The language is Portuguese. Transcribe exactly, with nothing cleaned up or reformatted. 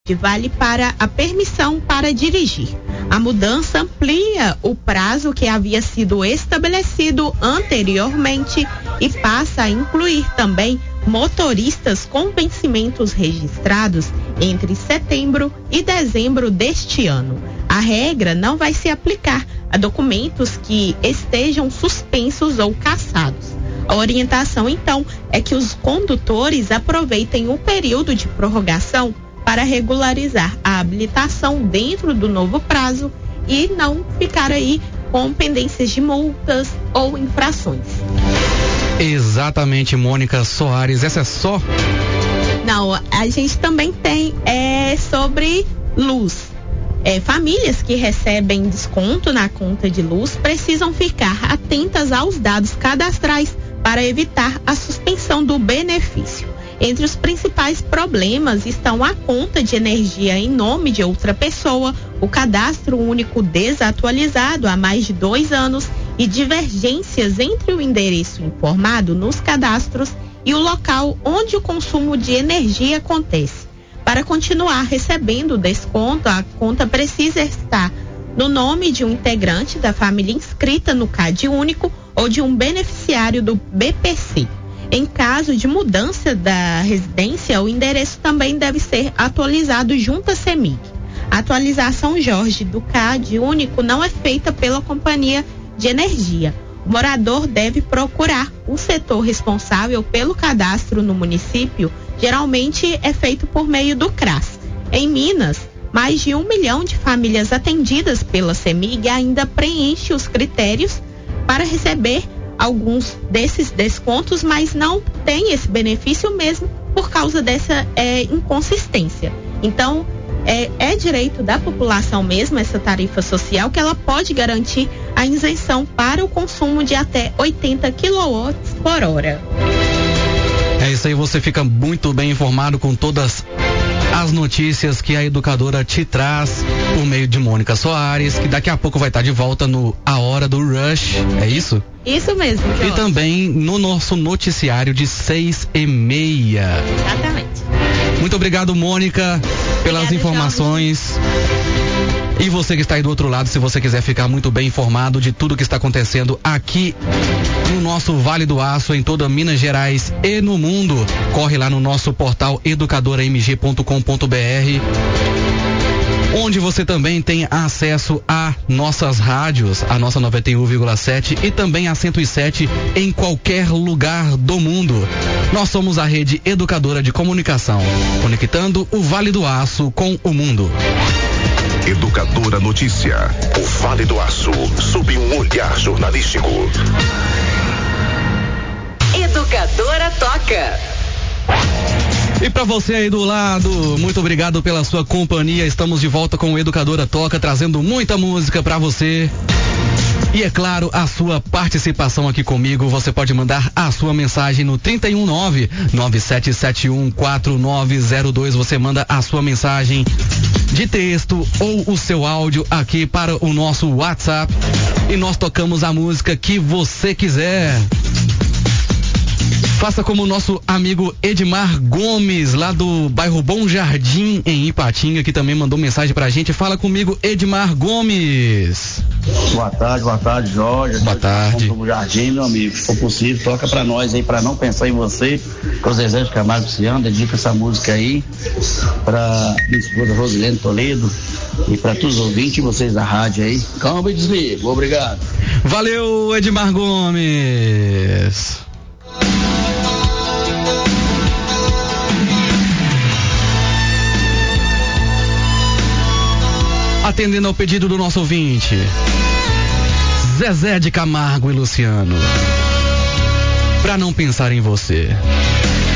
vale para a permissão para dirigir. A mudança amplia o prazo que havia sido estabelecido anteriormente e passa a incluir também motoristas com vencimentos registrados entre setembro e dezembro deste ano. A regra não vai se aplicar a documentos que estejam suspensos ou cassados. A orientação, então, é que os condutores aproveitem o período de prorrogação para regularizar a habilitação dentro do novo prazo e não ficar aí com pendências de multas ou infrações. Exatamente, Mônica Soares. Essa é só? Não, a gente também tem é, sobre luz. É, famílias que recebem desconto na conta de luz precisam ficar atentas aos dados cadastrais para evitar a suspensão do benefício. Entre os principais problemas estão a conta de energia em nome de outra pessoa, o cadastro único desatualizado há mais de dois anos e divergências entre o endereço informado nos cadastros e o local onde o consumo de energia acontece. Para continuar recebendo o desconto, a conta precisa estar no nome de um integrante da família inscrita no C A D único ou de um beneficiário do B P C. Em caso de mudança da residência, o endereço também deve ser atualizado junto à CEMIG. A atualização, Jorge, do C A D único não é feita pela companhia de energia. O morador deve procurar o setor responsável pelo cadastro no município, geralmente é feito por meio do CRAS. Em Minas, mais de um milhão de famílias atendidas pela CEMIG ainda preenche os critérios para receber alguns desses descontos, mas não tem esse benefício mesmo por causa dessa é, inconsistência. Então, é, é direito da população mesmo essa tarifa social, que ela pode garantir a isenção para o consumo de até oitenta quilowatts por hora. É isso aí, você fica muito bem informado com todas as notícias que a educadora te traz por meio de Mônica Soares, que daqui a pouco vai estar de volta no A Hora do Rush, é isso? Isso mesmo, Jorge. E também no nosso noticiário de seis e meia. Exatamente. Muito obrigado, Mônica, pelas Obrigada, informações. Jorge. E você que está aí do outro lado, se você quiser ficar muito bem informado de tudo que está acontecendo aqui no nosso Vale do Aço, em toda Minas Gerais e no mundo, corre lá no nosso portal educadora m g ponto com ponto b r, onde você também tem acesso a nossas rádios, a nossa noventa e um vírgula sete e também a cento e sete em qualquer lugar do mundo. Nós somos a rede educadora de comunicação, conectando o Vale do Aço com o mundo. Educadora Notícia, o Vale do Aço, sob um olhar jornalístico. Educadora Toca. E para você aí do lado, muito obrigado pela sua companhia. Estamos de volta com o Educadora Toca, trazendo muita música para você. E é claro, a sua participação aqui comigo. Você pode mandar a sua mensagem no trinta e um nove, nove sete sete um, quatro nove zero dois. Você manda a sua mensagem de texto ou o seu áudio aqui para o nosso WhatsApp e nós tocamos a música que você quiser. Faça como o nosso amigo Edmar Gomes, lá do bairro Bom Jardim, em Ipatinga, que também mandou mensagem pra gente. Fala comigo, Edmar Gomes. Boa tarde, boa tarde, Jorge. Boa tarde. Bom Jardim, meu amigo. Se for possível, toca pra nós aí, pra não pensar em você. Com o Zezé de Camargo Luciano, dedica essa música aí pra minha esposa Rosilene Toledo e pra todos os ouvintes e vocês da rádio aí. Calma e desliga. Obrigado. Valeu, Edmar Gomes. Atendendo ao pedido do nosso ouvinte, Zezé de Camargo e Luciano, pra não pensar em você.